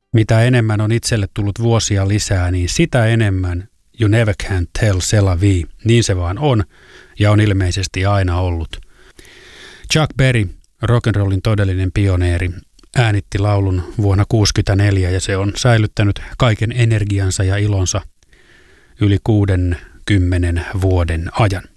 Mitä enemmän on itselle tullut vuosia lisää, niin sitä enemmän you never can tell c'est la vie. Niin se vaan on ja on ilmeisesti aina ollut. Chuck Berry, rock'n'rollin todellinen pioneeri, äänitti laulun vuonna 1964 ja se on säilyttänyt kaiken energiansa ja ilonsa yli 60 vuoden ajan.